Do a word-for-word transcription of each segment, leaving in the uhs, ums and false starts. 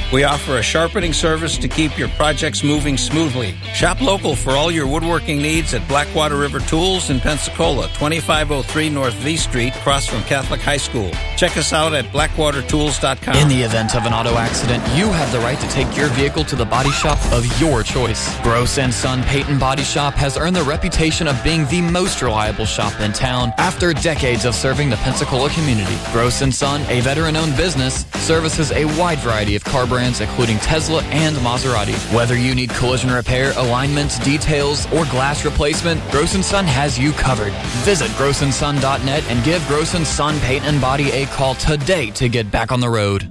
We offer a sharpening service to keep your projects moving smoothly. Shop local for all your woodworking needs at Blackwater River Tools in Pensacola, twenty-five oh three North V Street, across from Catholic High School. Check us out at blackwater tools dot com. In the event of an auto accident, you have the right to take your vehicle to the body shop of your choice. Gross and Son Peyton Body Shop has earned the reputation of being the most reliable shop in town after decades of serving the Pensacola community. Gross and Son, a veteran-owned business, services a wide variety of car brands, including Tesla and Maserati. Whether you need collision repair, alignments, details, or glass replacement, Gross and Son has you covered. Visit gross and son dot net and give Gross and Son Paint and Body a call today to get back on the road.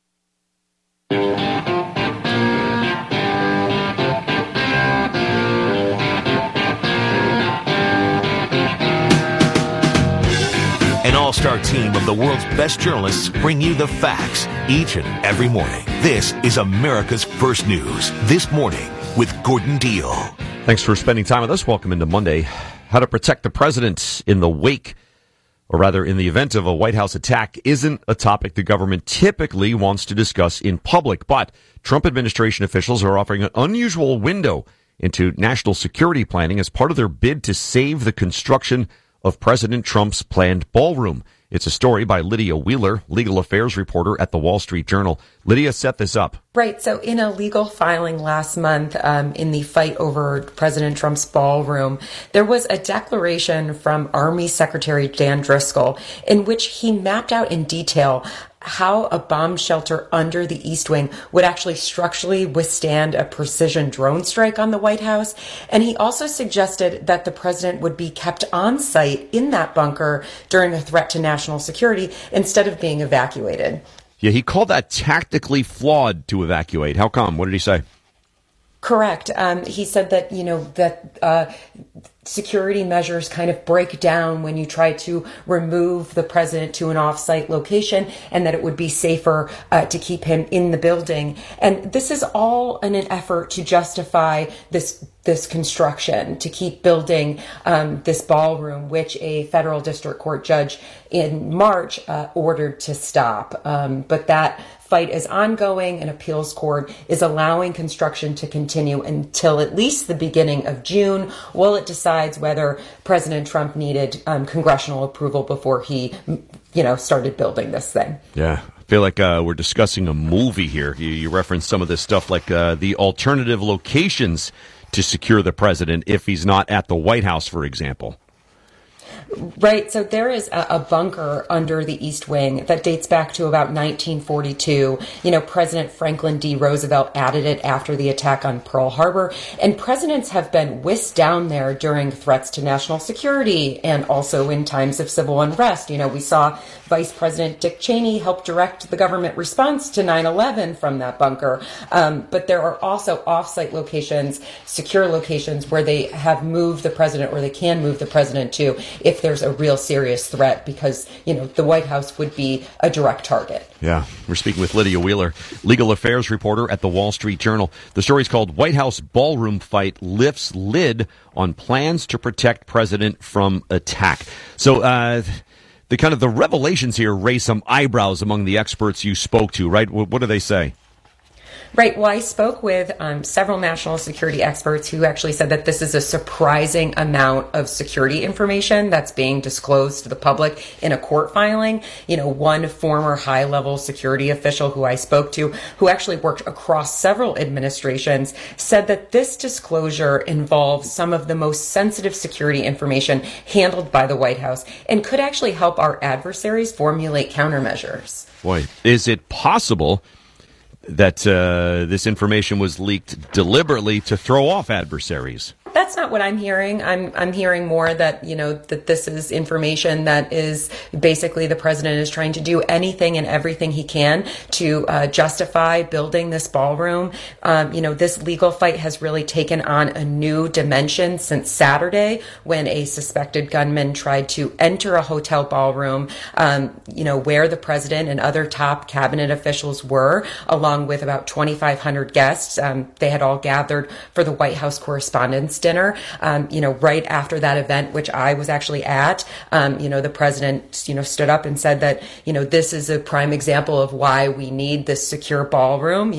An all-star team of the world's best journalists bring you the facts each and every morning. This is America's First News. This morning with Gordon Deal. Thanks for spending time with us. Welcome into Monday. How to protect the president in the wake, or rather in the event of a White House attack, isn't a topic the government typically wants to discuss in public. But Trump administration officials are offering an unusual window into national security planning as part of their bid to save the construction of President Trump's planned ballroom. It's a story by Lydia Wheeler, legal affairs reporter at the Wall Street Journal. Lydia, set this up. Right. So in a legal filing last month, um, in the fight over President Trump's ballroom, there was a declaration from Army Secretary Dan Driscoll in which he mapped out in detail how a bomb shelter under the East Wing would actually structurally withstand a precision drone strike on the White House. And he also suggested that the president would be kept on site in that bunker during a threat to national security instead of being evacuated. Yeah, he called that tactically flawed to evacuate. How come? What did he say? Correct. Um, he said that, you know, that uh, security measures kind of break down when you try to remove the president to an off-site location, and that it would be safer uh, to keep him in the building. And this is all in an effort to justify this this construction, to keep building um, this ballroom, which a federal district court judge in March uh, ordered to stop. Um, but that fight is ongoing. An appeals court is allowing construction to continue until at least the beginning of June, while it decides whether President Trump needed um, congressional approval before he, you know, started building this thing. Yeah. I feel like uh, we're discussing a movie here. You, you referenced some of this stuff, like uh, the alternative locations to secure the president if he's not at the White House, for example. Right. So there is a, a bunker under the East Wing that dates back to about nineteen forty-two. You know, President Franklin D. Roosevelt added it after the attack on Pearl Harbor. And presidents have been whisked down there during threats to national security and also in times of civil unrest. You know, we saw Vice President Dick Cheney help direct the government response to nine eleven from that bunker. Um, but there are also off-site locations, secure locations, where they have moved the president, or they can move the president to, if there's a real serious threat, because, you know, the White House would be a direct target. Yeah. We're speaking with Lydia Wheeler, legal affairs reporter at the Wall Street Journal. The story's called White House Ballroom Fight Lifts Lid on Plans to Protect President from Attack. So, uh, the kind of the revelations here raise some eyebrows among the experts you spoke to, right? What, what do they say? Right. Well, I spoke with um, several national security experts who actually said that this is a surprising amount of security information that's being disclosed to the public in a court filing. You know, one former high-level security official who I spoke to, who actually worked across several administrations, said that this disclosure involves some of the most sensitive security information handled by the White House and could actually help our adversaries formulate countermeasures. Boy, is it possible that uh, this information was leaked deliberately to throw off adversaries? That's not what I'm hearing. I'm I'm hearing more that, you know, that this is information that is basically the president is trying to do anything and everything he can to uh, justify building this ballroom. Um, you know, this legal fight has really taken on a new dimension since Saturday, when a suspected gunman tried to enter a hotel ballroom, um, you know, where the president and other top cabinet officials were, along with about twenty-five hundred guests. Um, they had all gathered for the White House Correspondents' Dinner. Um, you know, right after that event, which I was actually at, um, you know, the president, you know, stood up and said that, you know, this is a prime example of why we need this secure ballroom.